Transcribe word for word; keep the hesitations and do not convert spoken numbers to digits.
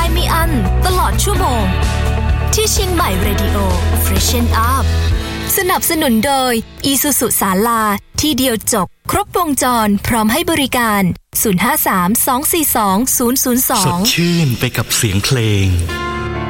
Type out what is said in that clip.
ไม่อั้นตลอดชั่วโมงที่เชียงใหม่ Radio Freshen Up สนับสนุนโดย Isuzu ศาลาที่เดียวจบครบวงจรพร้อมให้บริการศูนย์ ห้า สาม สอง สี่ สอง ศูนย์ ศูนย์ สองสดชื่นไปกับเสียงเพลง